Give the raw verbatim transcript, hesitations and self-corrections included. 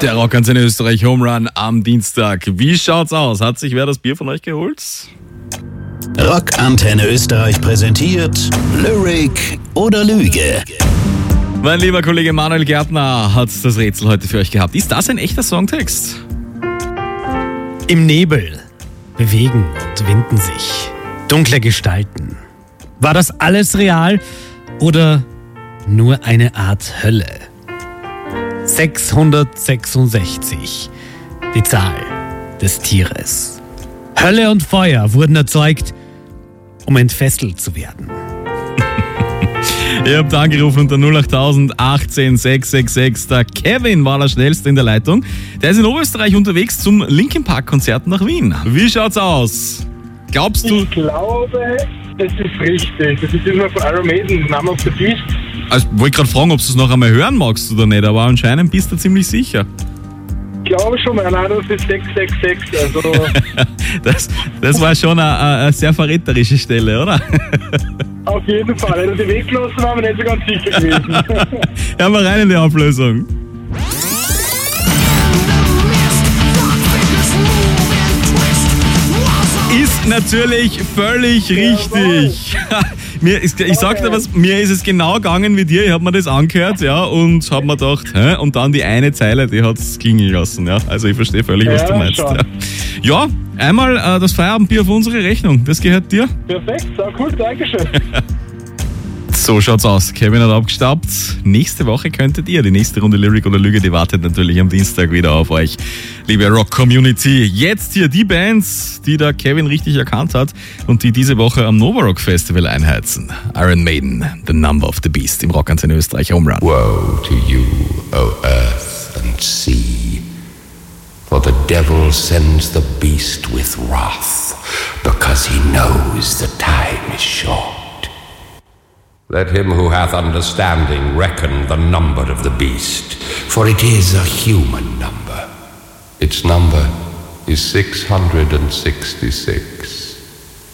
Der Rockantenne Österreich Home Run am Dienstag. Wie schaut's aus? Hat sich wer das Bier von euch geholt? Rockantenne Österreich präsentiert Lyric oder Lüge. Mein lieber Kollege Manuel Gärtner hat das Rätsel heute für euch gehabt. Ist das ein echter Songtext? Im Nebel bewegen und winden sich dunkle Gestalten. War das alles real oder nur eine Art Hölle? sechshundertsechsundsechzig, die Zahl des Tieres. Hölle und Feuer wurden erzeugt, um entfesselt zu werden. Ihr habt angerufen unter null acht null acht eins null sechs sechs sechs. Der Kevin war der Schnellste in der Leitung. Der ist in Oberösterreich unterwegs zum Linkin Park Konzert nach Wien. Wie schaut's aus? Glaubst du? Ich glaube, das ist richtig. Das ist immer von Iron Maiden, Name of the Beast. Also, ich wollte gerade fragen, ob du es noch einmal hören magst oder nicht, aber anscheinend bist du ziemlich sicher. Ich glaube schon, mein Name ist sechs sechs sechs. Also das, das war schon eine, eine sehr verräterische Stelle, oder? Auf jeden Fall. Wenn er die weggelassen war, bin ich nicht so ganz sicher gewesen. Hören wir rein in die Auflösung. Ist natürlich völlig richtig. Mir ist, ich sag dir was, mir ist es genau gegangen wie dir. Ich habe mir das angehört, ja, und habe mir gedacht, hä? Und dann die eine Zeile, die hat es klingen lassen, ja. Also ich verstehe völlig, was ja, du meinst. Ja, ja einmal äh, das Feierabendbier auf unsere Rechnung. Das gehört dir. Perfekt, so cool, dankeschön. So schaut's aus. Kevin hat abgestaubt. Nächste Woche könntet ihr. Die nächste Runde Lyric oder Lüge, die wartet natürlich am Dienstag wieder auf euch. Liebe Rock-Community, jetzt hier die Bands, die der Kevin richtig erkannt hat und die diese Woche am Nova Rock Festival einheizen. Iron Maiden, The Number of the Beast im Rockantenne Österreich Home Run. Woe to you, O earth and sea, for the devil sends the beast with wrath, because he knows the time is short. Let him who hath understanding reckon the number of the beast, for it is a human number. Its number is six hundred sixty-six.